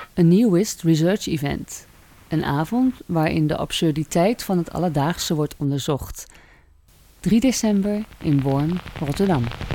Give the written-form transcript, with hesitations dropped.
Een Nihilist Research Event. Een avond waarin de absurditeit van het alledaagse wordt onderzocht. 3 december in Worn, Rotterdam.